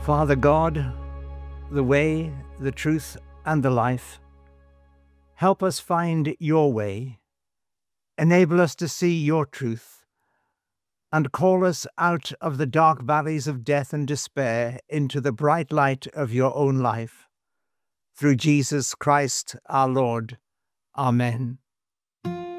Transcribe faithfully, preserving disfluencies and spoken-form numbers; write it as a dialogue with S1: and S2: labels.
S1: Father God, the way, the truth, and the life, help us find your way, enable us to see your truth, and call us out of the dark valleys of death and despair into the bright light of your own life. Through Jesus Christ our Lord. Amen.